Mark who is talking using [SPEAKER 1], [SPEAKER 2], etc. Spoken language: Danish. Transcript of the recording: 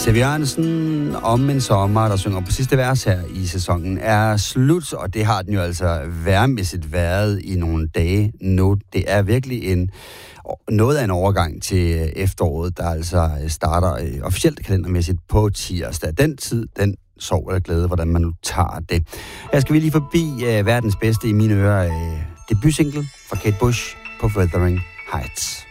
[SPEAKER 1] C.V. Jørgensen om en sommer, der synger på sidste vers her i sæsonen, er slut, og det har den jo altså værmæssigt været i nogle dage nu. Det er virkelig noget af en overgang til efteråret, der altså starter officielt kalendermæssigt på tirsdag. Den tid, den sorg eller glæde, hvordan man nu tager det. Jeg skal vi lige forbi verdens bedste i mine ører debutsingle fra Kate Bush på Wuthering Heights.